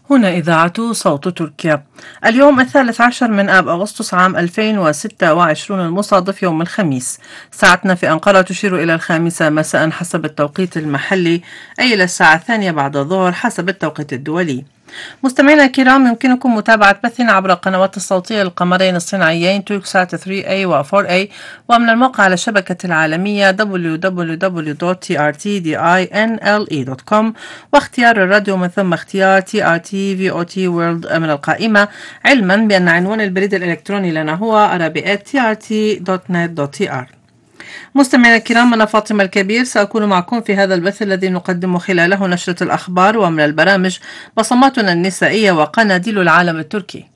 هنا إذاعة صوت تركيا. اليوم 13 من آب أغسطس عام 2026 المصادف يوم الخميس. ساعتنا في أنقرة تشير إلى 5 مساء حسب التوقيت المحلي، أي إلى الساعة 2 بعد الظهر حسب التوقيت الدولي. مستمعينا الكرام، يمكنكم متابعة بثنا عبر القنوات الصوتية للقمرين الصناعيين توركسات 3A و 4A، ومن الموقع على الشبكة العالمية www.trtdinle.com، واختيار الراديو من ثم اختيار TRT VOT World من القائمة، علما بأن عنوان البريد الإلكتروني لنا هو arabic@trt.net.tr. مستمعينا الكرام، أنا فاطمة الكبير سأكون معكم في هذا البث الذي نقدم خلاله نشرة الأخبار، ومن البرامج بصماتنا النسائية وقناديل العالم التركي.